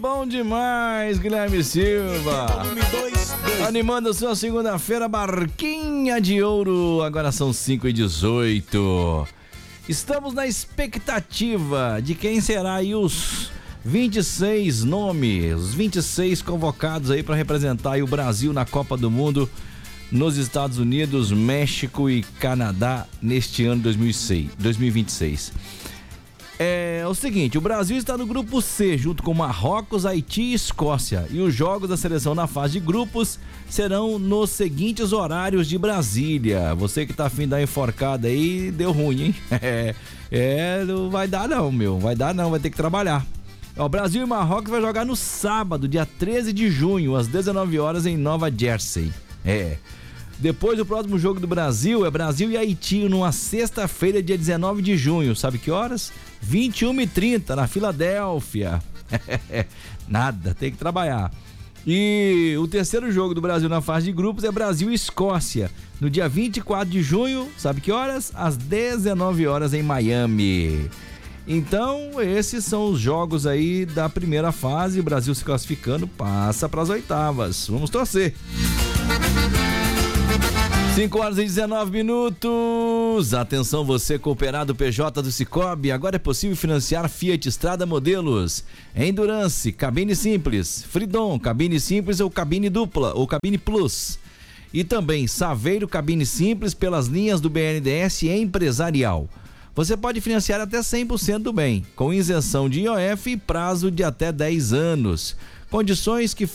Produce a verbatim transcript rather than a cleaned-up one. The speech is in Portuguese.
bom demais, Guilherme Silva. Animando a sua segunda-feira, Barquinha de Ouro. Agora são cinco e dezoito. Estamos na expectativa de quem será aí os vinte e seis nomes, os vinte e seis convocados aí para representar aí o Brasil na Copa do Mundo nos Estados Unidos, México e Canadá neste ano dois mil e vinte e seis. É o seguinte, o Brasil está no grupo C, junto com Marrocos, Haiti e Escócia. E os jogos da seleção na fase de grupos serão nos seguintes horários de Brasília. Você que tá afim de dar enforcada aí, deu ruim, hein? É, é, não vai dar não, meu. Vai dar não, vai ter que trabalhar. O Brasil e Marrocos vai jogar no sábado, dia treze de junho, às dezenove horas, em Nova Jersey. É. Depois, o próximo jogo do Brasil é Brasil e Haiti, numa sexta-feira, dia dezenove de junho. Sabe que horas? vinte e uma e trinta, na Filadélfia. Nada, tem que trabalhar. E o terceiro jogo do Brasil na fase de grupos é Brasil e Escócia, no dia vinte e quatro de junho. Sabe que horas? Às dezenove horas, em Miami. Então, esses são os jogos aí da primeira fase. O Brasil se classificando, passa para as oitavas. Vamos torcer. cinco horas e dezenove minutos. Atenção, você cooperado P J do Cicobi. Agora é possível financiar Fiat Strada modelos Endurance, cabine simples, Freedom, cabine simples ou cabine dupla ou cabine plus. E também Saveiro, cabine simples pelas linhas do B N D E S empresarial. Você pode financiar até cem por cento do bem, com isenção de I O F e prazo de até dez anos. Condições que